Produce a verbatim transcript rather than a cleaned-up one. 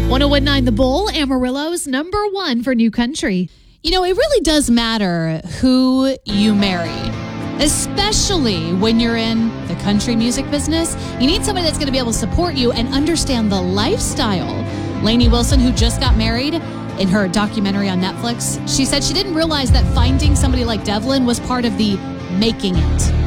one oh one point nine The Bull, Amarillo's number one for new country. You know, it really does matter who you marry, especially when you're in the country music business. You need somebody that's going to be able to support you and understand the lifestyle. Lainey Wilson, who just got married, in her documentary on Netflix, she said she didn't realize that finding somebody like Devlin was part of the making it.